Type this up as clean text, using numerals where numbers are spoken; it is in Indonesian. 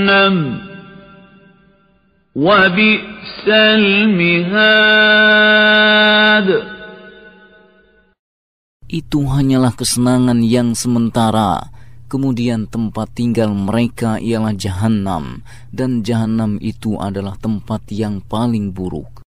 وبئس المهاد. Itu hanyalah kesenangan yang sementara. Kemudian tempat tinggal mereka ialah Jahannam, dan Jahannam itu adalah tempat yang paling buruk.